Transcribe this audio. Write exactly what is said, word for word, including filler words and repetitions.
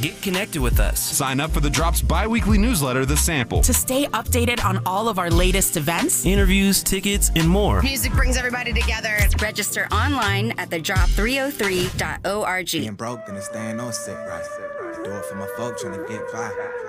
Get connected with us. Sign up for the Drop's bi-weekly newsletter, The Sample, to stay updated on all of our latest events, interviews, tickets, and more. Music brings everybody together. Register online at the drop three oh three dot org. Being broke, then it's staying on sick, right? Do it for my folks trying to get by.